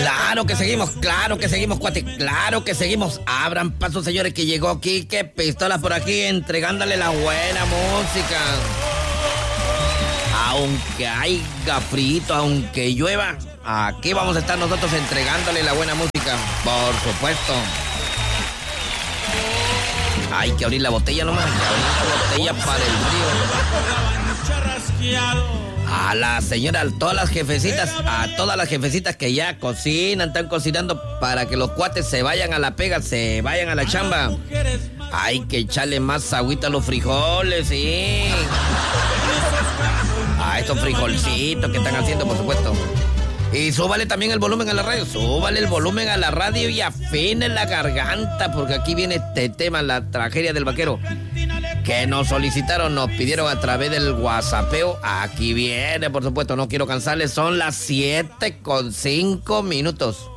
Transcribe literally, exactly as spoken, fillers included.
Claro que seguimos, claro que seguimos, cuate, claro que seguimos. Abran paso, señores, que llegó Quique Pistola por aquí entregándole la buena música. Aunque haya frío, aunque llueva, aquí vamos a estar nosotros entregándole la buena música, por supuesto. Hay que abrir la botella nomás, hay que abrir la botella para el frío. A la señora, a todas las jefecitas, a todas las jefecitas que ya cocinan, están cocinando para que los cuates se vayan a la pega, se vayan a la chamba. Hay que echarle más agüita a los frijoles, sí. A estos frijolcitos que están haciendo, por supuesto. Y súbale también el volumen a la radio, súbale el volumen a la radio y afine la garganta, porque aquí viene este tema, la tragedia del vaquero, que nos solicitaron, nos pidieron a través del WhatsAppeo. Aquí viene, por supuesto, no quiero cansarles, son las siete con cinco minutos.